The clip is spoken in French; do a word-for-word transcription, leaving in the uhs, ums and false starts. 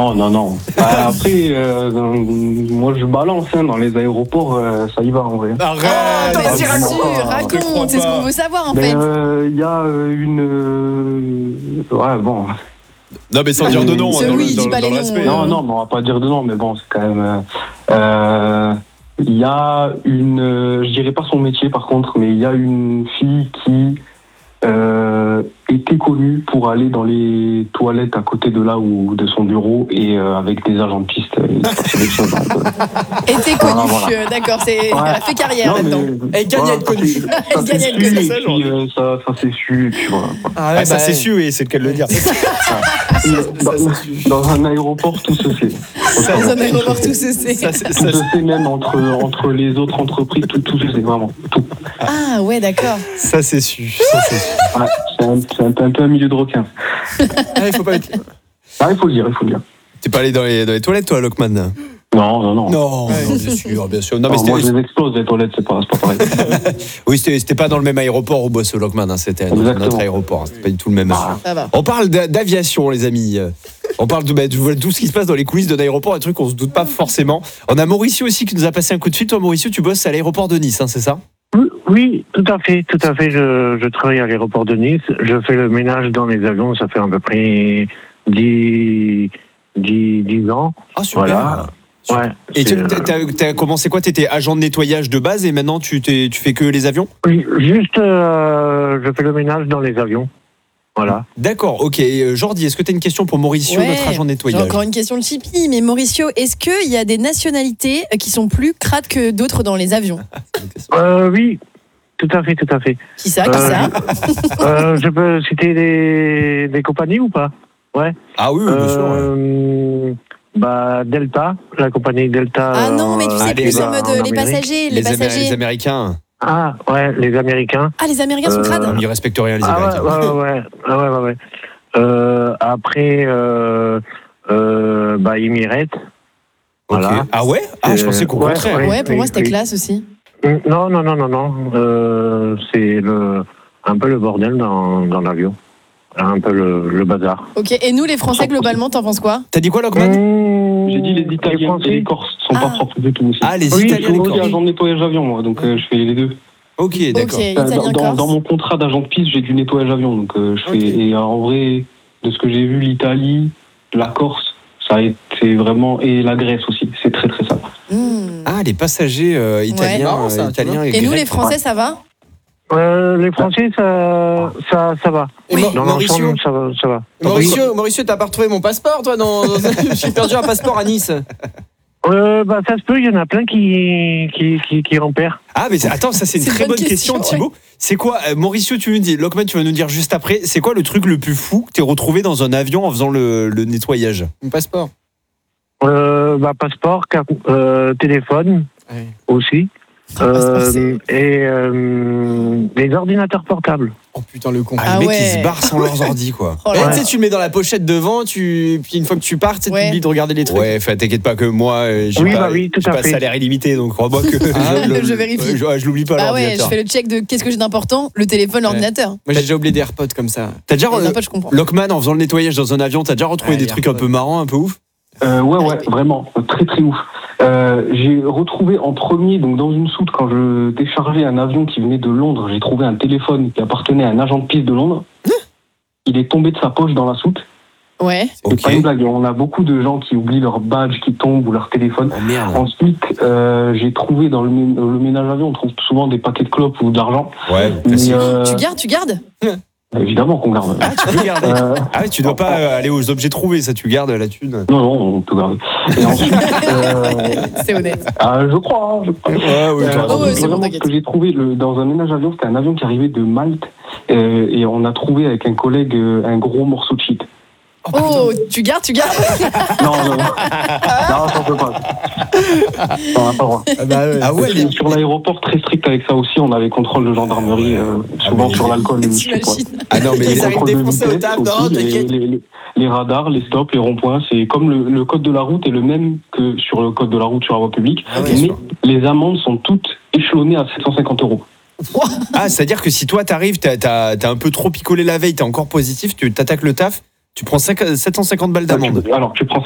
Non, non, non. Bah, après, euh, moi je balance hein, dans les aéroports, euh, ça y va en vrai. Arrête. Oh, bien ah, sûr, vraiment sûr, pas. Je crois raconte, c'est ce pas. qu'on veut savoir en Mais fait. il y a euh, une. euh, Ouais, bon. Non, mais sans dire de nom. Ce hein, dans oui, le- dans dis le- pas dans les le noms, respect. euh. Non, non, mais on va pas dire de nom, mais bon, c'est quand même. euh, euh, Il y a une. euh, Je dirais pas son métier par contre, mais il y a une fille qui euh, était connue pour aller dans les toilettes à côté de là où de son bureau et euh, avec des agents de piste. euh, il se passait des choses, donc, euh, Et t'es Voilà, connu, voilà. euh, d'accord, c'est... elle a fait carrière non, là-dedans. mais, Elle gagne à voilà, être ça connue. s'est- Ça Elle gagne à s'est être su, connue. et puis, euh, ça, ça s'est su, et puis voilà. Ah, Ah, ça bah, c'est su, et c'est le cas de le dire. Dans, dans un aéroport, tout se fait. Dans un aéroport, tout se sait. Ça, c'est- Tout ça, se fait même entre, entre les autres entreprises, tout, tout se fait vraiment. Tout. Ah ouais, d'accord. ça, c'est su. Ça, c'est su. Ouais, c'est un, c'est un peu, un peu un milieu de requin. ah, il faut pas être. Ah, il faut le dire, il faut le dire. T'es pas allé dans les, dans les toilettes, toi, Lockman? Non, non, non. Non, Ouais. non, bien sûr, bien sûr. Non, mais Non, moi, je c'était, les explose, les toilettes, c'est pas, c'est pas pareil. oui, c'était, c'était pas dans le même aéroport où bosse Lockman, hein, c'était dans Exactement. notre aéroport, hein, c'était pas du tout le même. Ah. Ça va. On parle d'a- d'aviation, les amis. On parle de, bah, de tout ce qui se passe dans les coulisses d'un aéroport, un truc qu'on se doute pas forcément. On a Mauricio aussi qui nous a passé un coup de fil. Toi, Mauricio, tu bosses à l'aéroport de Nice, hein, c'est ça? Oui, oui, tout à fait, tout à fait. Je, je travaille à l'aéroport de Nice. Je fais le ménage dans les avions. Ça fait à peu près dix, dix, dix ans. Ah, super. Voilà. Ouais. Et tu c'est, t'as, t'as commencé quoi? T'étais agent de nettoyage de base et maintenant tu, t'es, tu fais que les avions? euh, juste, euh, je fais le ménage dans les avions. Voilà. D'accord, ok. Euh, Jordi, est-ce que tu as une question pour Mauricio, Ouais, notre agent de j'ai nettoyage? encore une question de Chippy, mais Mauricio, est-ce qu'il y a des nationalités qui sont plus crades que d'autres dans les avions? Euh, oui, tout à fait, tout à fait. Qui ça, qui Euh, ça? Euh, je peux citer des, des compagnies ou pas? Ouais. Ah oui, oui, bien sûr. ouais. Euh, bah, Delta, la compagnie Delta. Ah non, mais tu euh, sais allez, plus bah, en mode en euh, les Amérique. passagers, les, Les, Amé- passagers. les Américains, Ah, ouais, les Américains. Ah, les Américains sont Euh, crades? ils respectent rien, les Ah, Américains. ouais, ouais, ouais, ouais, ouais, ouais, ouais. Euh, après, euh, euh, bah, Emirates. Ok. Voilà. Ah ouais? Ah, je pensais qu'au Ouais, contraire. ouais. Ouais, pour moi oui, c'était oui. classe aussi. Non, non, non, non, non. Euh, c'est le, un peu le bordel dans, dans l'avion. Un peu le, le bazar. Ok, et nous les Français globalement, t'en penses quoi? T'as dit quoi, Lockman? Mmh, J'ai dit les Italiens Français. et les Corses sont Ah. pas propres du tout aussi. Ah, les Oui, Italiens, je les suis aussi Corses. agent de nettoyage avion, moi, donc euh, je fais les deux. Ok, d'accord. Ok, Euh, italien, dans, dans, corse. dans mon contrat d'agent de piste, j'ai du nettoyage avion, donc euh, je fais. Ok. Et euh, en vrai, de ce que j'ai vu, l'Italie, la Corse, ça a été vraiment, et la Grèce aussi, c'est très très sympa. Hmm. Ah, les passagers euh, italiens, Marrant, ça, euh, tu italiens Et nous grecs. les Français, ça va? Euh, les Français, ça, ça, ça va. Et Oui. Mo- Dans Mauricio, l'ensemble, ça va, ça va. Mauricio, Mauricio, t'as pas retrouvé mon passeport, toi? Dans... J'ai perdu un passeport à Nice. Euh, bah, ça se peut, il y en a plein qui, qui, qui, qui en perdent. Ah, mais c'est- attends, ça c'est une C'est une très bonne bonne question, question, Thibaut. C'est quoi, euh, Mauricio, tu nous dis, Lockman, tu vas nous dire juste après, c'est quoi le truc le plus fou que t'es retrouvé dans un avion en faisant le, le nettoyage? Mon passeport. Euh, bah, passeport, carte, euh, téléphone Ouais. aussi. Ah, passeport, Euh, c'est- et euh, les ordinateurs portables. Oh putain, le con. Ah, Ah le mec, ouais. il se barre sans leurs ordi, quoi. Oh Et là tu là. sais, tu le mets dans la pochette devant, tu... puis une fois que tu pars, tu sais, Ouais. tu oublies de regarder les trucs. Ouais, enfin, t'inquiète pas que moi, euh, j'ai Oui, pas, bah oui, tout j'ai à pas fait. salaire illimité, donc crois-moi que Ah, le- je vérifie. euh, Je, ouais, je l'oublie pas, Bah ouais, je l'ordinateur. fais le check de qu'est-ce que j'ai d'important, le téléphone, l'ordinateur. Moi, j'ai déjà oublié des AirPods comme ça. T'as déjà, Les euh, potes, je comprends. Lockman, en faisant le nettoyage dans un avion, t'as déjà retrouvé Ah, des les trucs un AirPods. peu marrants, un peu ouf? Euh, ouais, ouais, vraiment, très très ouf. Euh, j'ai retrouvé en premier, donc dans une soute, quand je déchargeais un avion qui venait de Londres, j'ai trouvé un téléphone qui appartenait à un agent de piste de Londres. Il est tombé de sa poche dans la soute. Ouais. C'est Ok. pas une blague. On a beaucoup de gens qui oublient leur badge qui tombe ou leur téléphone. Oh merde. Ensuite, euh, j'ai trouvé dans le, mé- le ménage avion, on trouve souvent des paquets de clopes ou d'argent. Ouais, Mais, facile. euh, Tu gardes, tu gardes? évidemment qu'on garde. Ah, tu peux garder. Euh, Ah ouais, tu dois pas euh, aller aux objets trouvés, ça, tu gardes la thune. non, non, on peut garder. Et ensuite, euh, C'est honnête. ah, je crois, hein, je crois. Ouais, oui, Euh, t'as raison. Oh, ouais, c'est bon, vraiment, ce t'inquiète. que j'ai trouvé le- dans un ménage avion, c'était un avion qui arrivait de Malte euh, et on a trouvé avec un collègue euh, un gros morceau de shit. Oh, tu gardes, tu gardes? Non, non, non, non, ça peut pas. Non, on n'a pas le droit. Ah, bah, ouais. Ah ouais, Et sur l'aéroport, très strict avec ça aussi, on avait contrôle de gendarmerie, euh, souvent mais- sur l'alcool. je sais pas. T'imagines? Ah non, mais Ils Les arrivent contrôles de défoncés au vitesse table, aussi, non, les, t'inquiète. les, les, les radars, les stops, les ronds-points, c'est comme le, le code de la route est le même que sur le code de la route sur la voie publique, Ah ouais, mais sûr. les amendes sont toutes échelonnées à sept cent cinquante euros. Ah, c'est-à-dire que si toi t'arrives, t'as, t'as, t'as un peu trop picolé la veille, t'es encore positif, tu t'attaques le taf, tu prends cinq- sept cent cinquante balles d'amende. Alors, tu prends